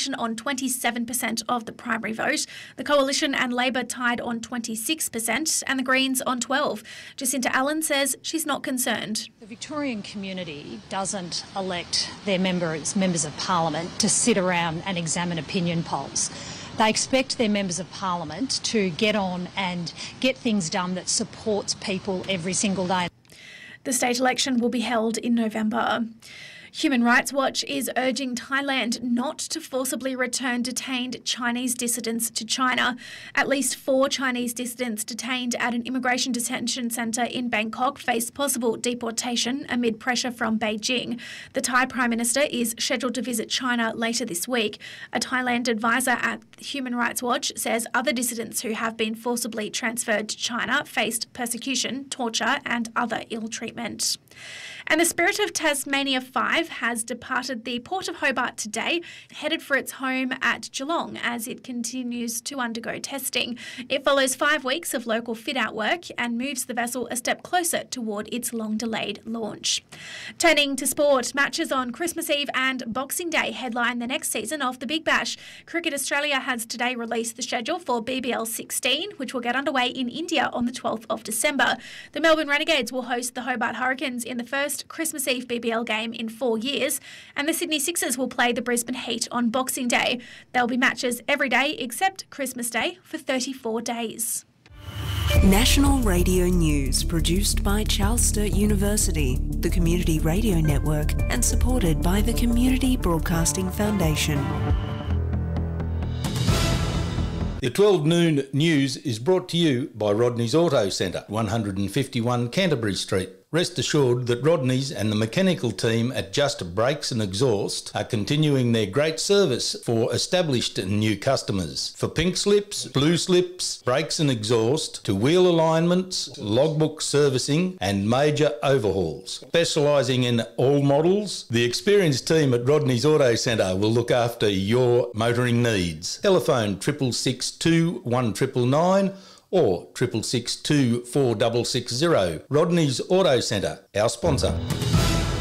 Nation on 27% of the primary vote. The Coalition and Labor tied on 26% and the Greens on 12%. Jacinta Allen says she's not concerned. The Victorian community doesn't elect their members of Parliament to sit around and examine opinion polls. They expect their members of Parliament to get on and get things done that supports people every single day. The state election will be held in November. Human Rights Watch is urging Thailand not to forcibly return detained Chinese dissidents to China. At least 4 Chinese dissidents detained at an immigration detention centre in Bangkok face possible deportation amid pressure from Beijing. The Thai Prime Minister is scheduled to visit China later this week. A Thailand advisor at Human Rights Watch says other dissidents who have been forcibly transferred to China faced persecution, torture and other ill treatment. And the Spirit of Tasmania 5 has departed the Port of Hobart today, headed for its home at Geelong as it continues to undergo testing. It follows 5 weeks of local fit-out work and moves the vessel a step closer toward its long-delayed launch. Turning to sport, matches on Christmas Eve and Boxing Day headline the next season of the Big Bash. Cricket Australia has today released the schedule for BBL 16, which will get underway in India on the 12th of December. The Melbourne Renegades will host the Hobart Hurricanes in the first Christmas Eve BBL game in 4 years, and the Sydney Sixers will play the Brisbane Heat on Boxing Day. There'll be matches every day except Christmas Day for 34 days. National Radio News, produced by Charles Sturt University, the Community Radio Network, and supported by the Community Broadcasting Foundation. The 12 noon news is brought to you by Rodney's Auto Centre, 151 Canterbury Street. Rest assured that Rodney's and the mechanical team at Just Brakes and Exhaust are continuing their great service for established and new customers. For pink slips, blue slips, brakes and exhaust, to wheel alignments, logbook servicing and major overhauls. Specialising in all models, the experienced team at Rodney's Auto Centre will look after your motoring needs. Telephone 662 1999 or 662 4660. Rodney's Auto Centre, our sponsor.